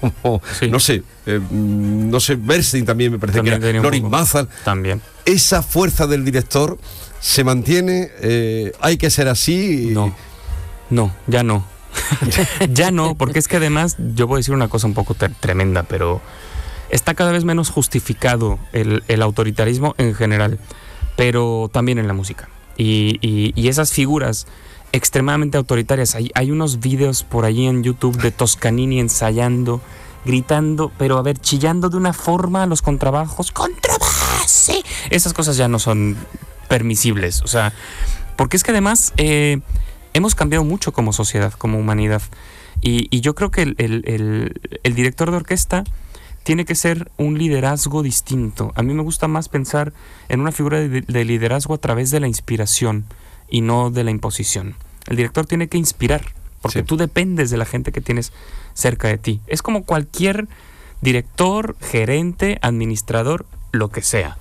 como, sí. no sé, Bernstein también me parece también que era, Lorin Maazel. También. Esa fuerza del director se mantiene, hay que ser así. No, ya no. Ya no, porque es que además, yo voy a decir una cosa un poco tremenda, pero está cada vez menos justificado el autoritarismo en general, pero también en la música. Y esas figuras extremadamente autoritarias, hay unos vídeos por allí en YouTube de Toscanini ensayando, gritando, pero chillando de una forma a los contrabajos, ¡contrabase! Esas cosas ya no son permisibles, o sea, porque es que además hemos cambiado mucho como sociedad, como humanidad, y yo creo que el director de orquesta tiene que ser un liderazgo distinto. A mí me gusta más pensar en una figura de liderazgo a través de la inspiración y no de la imposición. El director tiene que inspirar, porque tú dependes de la gente que tienes cerca de ti. Es como cualquier director, gerente, administrador, lo que sea.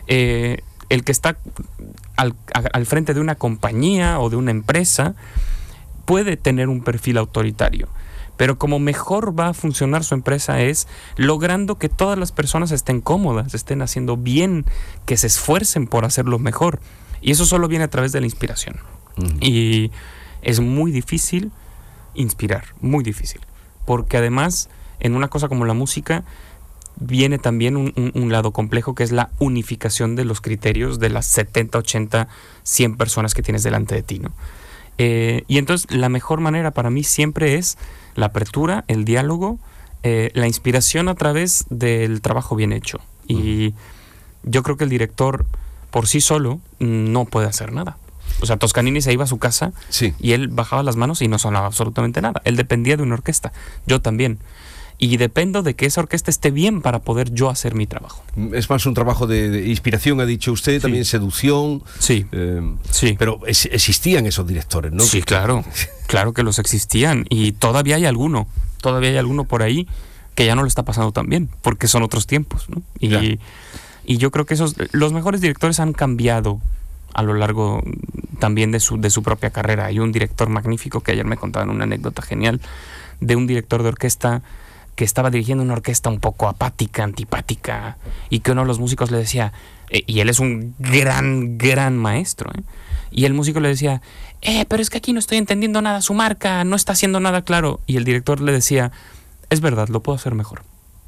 El que está al frente de una compañía o de una empresa puede tener un perfil autoritario, pero como mejor va a funcionar su empresa es logrando que todas las personas estén cómodas, estén haciendo bien, que se esfuercen por hacerlo mejor. Y eso solo viene a través de la inspiración. Y es muy difícil inspirar, muy difícil. Porque además, en una cosa como la música, viene también un lado complejo, que es la unificación de los criterios de las 70, 80, 100 personas que tienes delante de ti, ¿no? Y entonces la mejor manera para mí siempre es la apertura, el diálogo, la inspiración a través del trabajo bien hecho. Y yo creo que el director por sí solo no puede hacer nada. O sea, Toscanini se iba a su casa y él bajaba las manos y no sonaba absolutamente nada. Él dependía de una orquesta, yo también. Y dependo de que esa orquesta esté bien para poder yo hacer mi trabajo. Es más un trabajo de inspiración, ha dicho usted, también seducción. Sí. Pero existían esos directores, ¿no? Sí, claro. Claro que los existían. Y todavía hay alguno por ahí que ya no lo está pasando tan bien, porque son otros tiempos, ¿no? Y yo creo que los mejores directores han cambiado a lo largo también de su propia carrera. Hay un director magnífico que ayer me contaban una anécdota genial de un director de orquesta que estaba dirigiendo una orquesta un poco apática, antipática, y que uno de los músicos le decía, y él es un gran maestro, y el músico le decía, pero es que aquí no estoy entendiendo nada, su marca no está haciendo nada claro, y el director le decía, es verdad, lo puedo hacer mejor.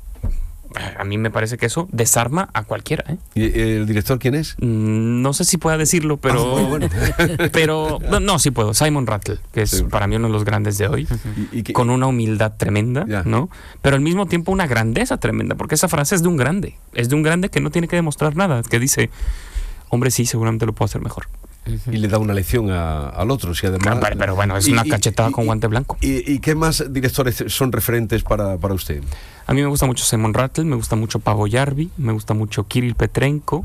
A mí me parece que eso desarma a cualquiera, ¿eh? ¿Y el director quién es? No sé si pueda decirlo, pero... bueno. Pero no, sí puedo. Simon Rattle, que es para mí uno de los grandes de hoy, con una humildad tremenda, ¿no? Pero al mismo tiempo una grandeza tremenda, porque esa frase es de un grande. Es de un grande que no tiene que demostrar nada, que dice, hombre, sí, seguramente lo puedo hacer mejor. Y le da una lección al otro, si además... Pero bueno, es una cachetada con guante blanco. ¿Y qué más directores son referentes para usted? A mí me gusta mucho Simon Rattle, me gusta mucho Pavo Jarvi, me gusta mucho Kirill Petrenko,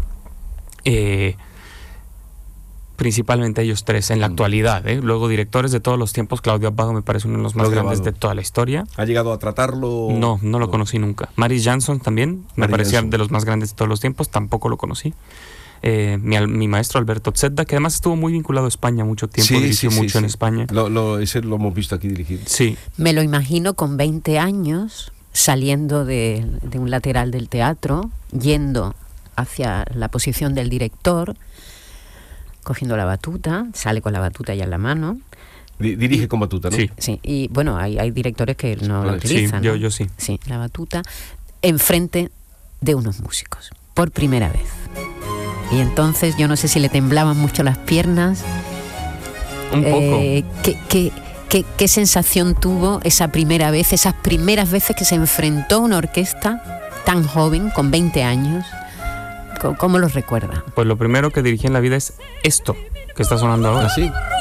principalmente ellos tres en la actualidad, Luego directores de todos los tiempos, Claudio Abbado me parece uno de los más grandes de toda la historia. ¿Ha llegado a tratarlo? No lo conocí nunca. Maris Jansson también, me parecía de los más grandes de todos los tiempos, tampoco lo conocí. Mi maestro Alberto Zedda, que además estuvo muy vinculado a España mucho tiempo, dirigió mucho en España. Ese lo hemos visto aquí dirigir. Sí. Me lo imagino con 20 años, saliendo de un lateral del teatro, yendo hacia la posición del director, cogiendo la batuta, sale con la batuta ya en la mano. Dirige con batuta, ¿no? Sí, y bueno, hay directores que no la utilizan. Sí, ¿no? yo sí. Sí, la batuta, enfrente de unos músicos, por primera vez. Y entonces yo no sé si le temblaban mucho las piernas. Un poco. ¿Qué sensación tuvo esa primera vez, esas primeras veces que se enfrentó a una orquesta tan joven, con 20 años? ¿Cómo los recuerda? Pues lo primero que dirigí en la vida es esto que está sonando ahora. ¿Ah, sí?